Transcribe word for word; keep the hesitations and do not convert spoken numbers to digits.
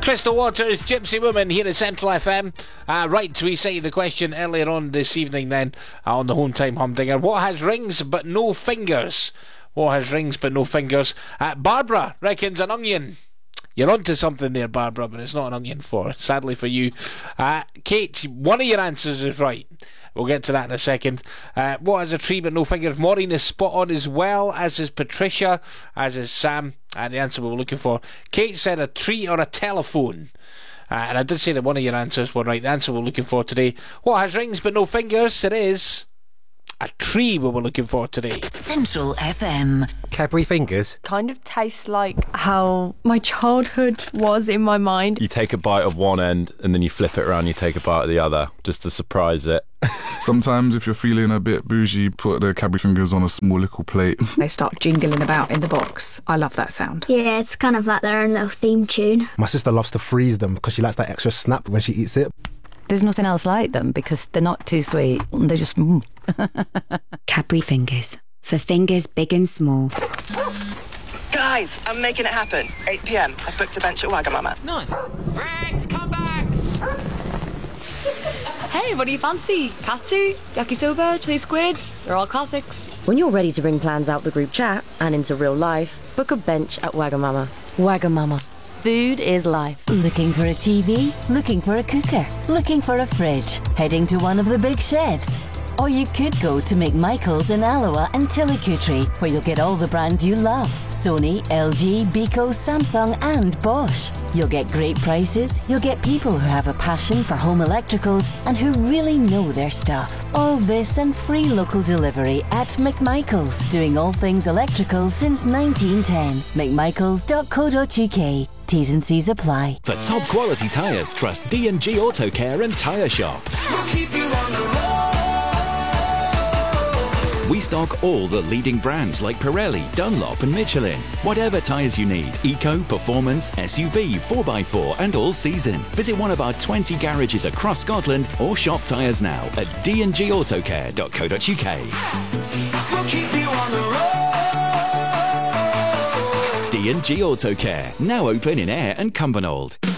Crystal Waters, Gypsy Woman here at Central F M. Uh, right, we say the question earlier on this evening then uh, on the Home Time Humdinger. What has rings but no fingers? What has rings but no fingers? Uh, Barbara reckons an onion. You're onto something there, Barbara, but it's not an onion for, sadly for you. Uh, Kate, one of your answers is right. We'll get to that in a second. Uh, what has a tree but no fingers? Maureen is spot on as well, as is Patricia, as is Sam. And the answer we were looking for. Kate said a tree or a telephone. Uh, and I did say that one of your answers were right. The answer we're looking for today. What has rings but no fingers? It is a tree we were looking for today. Central F M. Cadbury fingers? Kind of tastes like how my childhood was in my mind. You take a bite of one end and then you flip it around, you take a bite of the other, just to surprise it. Sometimes if you're feeling a bit bougie, put the Cadbury fingers on a small little plate. They start jingling about in the box. I love that sound. Yeah, it's kind of like their own little theme tune. My sister loves to freeze them because she likes that extra snap when she eats it. There's nothing else like them because they're not too sweet. They're just... Mm. Cadbury fingers. For fingers big and small. Guys, I'm making it happen. eight p.m. I've booked a bench at Wagamama. Nice. Rex, come back! Hey, what do you fancy? Katsu, yakisoba, chili squid? They're all classics. When you're ready to bring plans out the group chat and into real life, book a bench at Wagamama. Wagamama. Food is life. Looking for a T V? Looking for a cooker? Looking for a fridge? Heading to one of the big sheds? Or you could go to McMichael's in Alloa and Tillicootree, where you'll get all the brands you love. Sony, L G, Beko, Samsung and Bosch. You'll get great prices, you'll get people who have a passion for home electricals and who really know their stuff. All this and free local delivery at McMichael's, doing all things electrical since nineteen ten. mcmichaels dot co dot uk. T's and C's apply. For top quality tyres, trust D and G Auto Care and Tyre Shop. We'll keep you on the road. We stock all the leading brands like Pirelli, Dunlop and Michelin. Whatever tyres you need, eco, performance, S U V, four by four and all season. Visit one of our twenty garages across Scotland or shop tyres now at d and g auto care dot co dot uk. We'll keep you on the road. D and G Auto Care, now open in Ayr and Cumbernauld.